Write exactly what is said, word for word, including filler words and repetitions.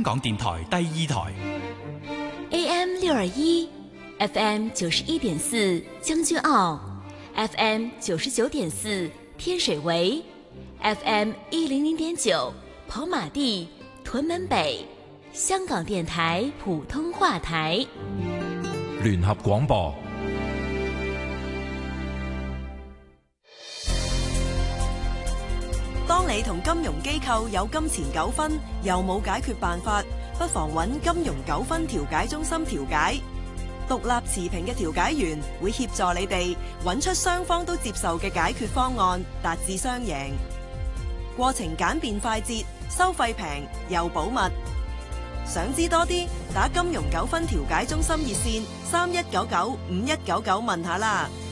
港電台第二台 A M 六二一 F M 九十一點四將軍澳 F M 九十九點四天水圍 F M 一零零點九跑馬地屯門北，香港電台普通話台聯合廣播。 當你同金融機構有金錢糾紛，又冇解決辦法，不妨揾金融糾紛調解中心調解。獨立持平嘅調解員會協助你哋揾出雙方都接受嘅解決方案，達至雙贏。過程簡便快捷，收費平又保密。想知多啲，打金融糾紛調解中心熱線三一九九五一九九問下啦。